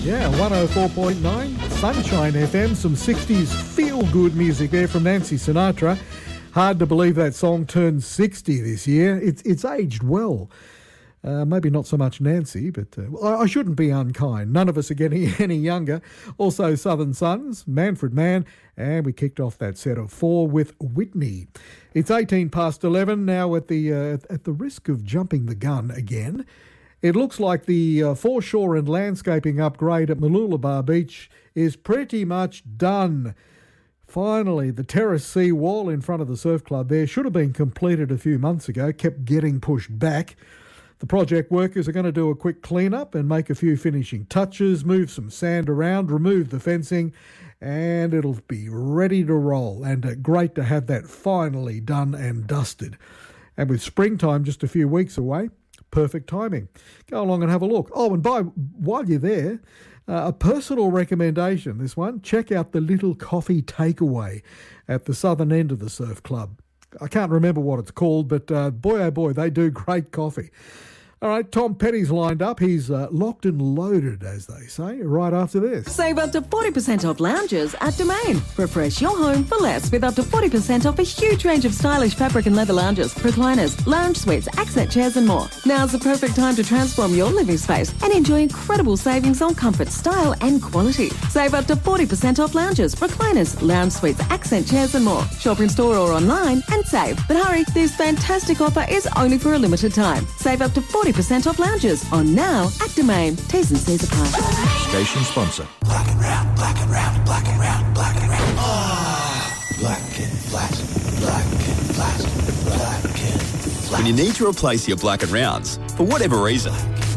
Yeah, 104.9 Sunshine FM, some 60s feel-good music there from Nancy Sinatra. Hard to believe that song turned 60 this year. It's aged well. Maybe not so much Nancy, but I shouldn't be unkind. None of us are getting any younger. Also Southern Sons, Manfred Mann, and we kicked off that set of 4 with Whitney. It's 18 past 11 now. At the risk of jumping the gun again, it looks like the foreshore and landscaping upgrade at Mooloolaba Beach is pretty much done. Finally, the terrace sea wall in front of the surf club there should have been completed a few months ago, kept getting pushed back. The project workers are going to do a quick clean-up and make a few finishing touches, move some sand around, remove the fencing, and it'll be ready to roll. And great to have that finally done and dusted. And with springtime just a few weeks away, perfect timing. Go along and have a look. Oh, and while you're there, a personal recommendation, this one, check out the Little Coffee Takeaway at the southern end of the surf club. I can't remember what it's called, but boy, oh boy, they do great coffee. All right, Tom Petty's lined up. He's locked and loaded, as they say, right after this. Save up to 40% off lounges at Domain. Refresh your home for less with up to 40% off a huge range of stylish fabric and leather lounges, recliners, lounge suites, accent chairs and more. Now's the perfect time to transform your living space and enjoy incredible savings on comfort, style and quality. Save up to 40% off lounges, recliners, lounge suites, accent chairs and more. Shop in store or online and save. But hurry, this fantastic offer is only for a limited time. Save up to 40% off lounges on now at Domain. T's and C's apply. Station sponsor. Black and round, black and round, black and round, black and round. Ah, black and flat, black and flat, black and flat. When you need to replace your black and rounds, for whatever reason,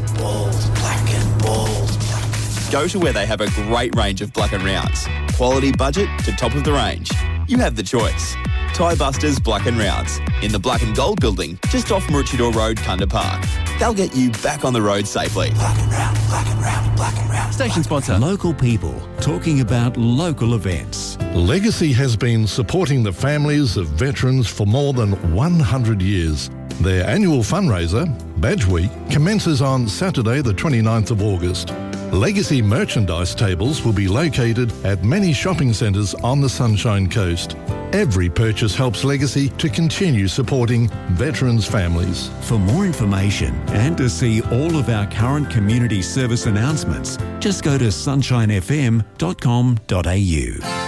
black and bold. Go to where they have a great range of black and rounds. Quality budget to top of the range. You have the choice. Tie Busters Black and Rounds in the Black and Gold building just off Maroochydore Road, Kunda Park. They'll get you back on the road safely. Black and round, black and round, black and round. Station sponsor. Local people talking about local events. Legacy has been supporting the families of veterans for more than 100 years. Their annual fundraiser, Badge Week, commences on Saturday the 29th of August. Legacy merchandise tables will be located at many shopping centres on the Sunshine Coast. Every purchase helps Legacy to continue supporting veterans' families. For more information and to see all of our current community service announcements, just go to sunshinefm.com.au.